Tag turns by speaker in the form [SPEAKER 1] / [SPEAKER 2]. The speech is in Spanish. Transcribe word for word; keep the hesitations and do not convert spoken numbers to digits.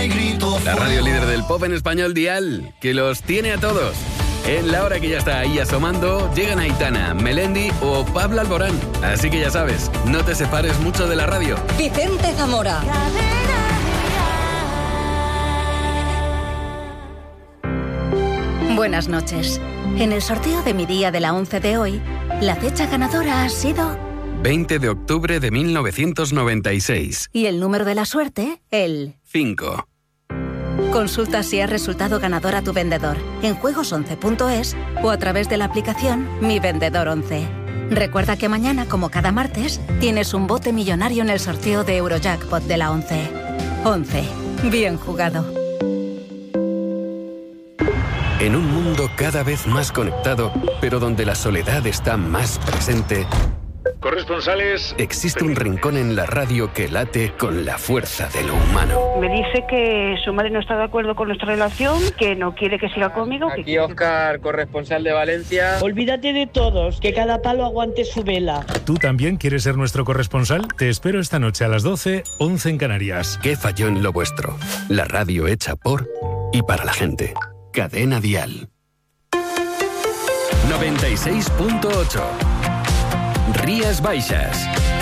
[SPEAKER 1] y grito.
[SPEAKER 2] La radio líder del pop en español Dial, que los tiene a todos. En la hora que ya está ahí asomando, llegan Aitana, Melendi o Pablo Alborán. Así que ya sabes, no te separes mucho de la radio.
[SPEAKER 3] Vicente Zamora.
[SPEAKER 4] Buenas noches. En el sorteo de mi día de la once de hoy, la fecha ganadora ha sido
[SPEAKER 2] veinte de octubre de mil novecientos noventa y seis.
[SPEAKER 4] Y el número de la suerte, el
[SPEAKER 2] cinco.
[SPEAKER 4] Consulta si has resultado ganador a tu vendedor en juegos once punto es o a través de la aplicación Mi Vendedor once. Recuerda que mañana, como cada martes, tienes un bote millonario en el sorteo de Eurojackpot de la once. once. Bien jugado.
[SPEAKER 2] En un mundo cada vez más conectado, pero donde la soledad está más presente,
[SPEAKER 5] corresponsales,
[SPEAKER 2] existe un rincón en la radio que late con la fuerza de lo humano.
[SPEAKER 6] Me dice que su madre no está de acuerdo con nuestra relación, que no quiere que siga conmigo.
[SPEAKER 7] Aquí
[SPEAKER 6] que...
[SPEAKER 7] Óscar, corresponsal de Valencia.
[SPEAKER 8] Olvídate de todos, que cada palo aguante su vela.
[SPEAKER 9] ¿Tú también quieres ser nuestro corresponsal? Te espero esta noche a las doce, once en Canarias.
[SPEAKER 2] ¿Qué falló en lo vuestro? La radio hecha por y para la gente. Cadena Dial. noventa y seis punto ocho. Rías Baixas.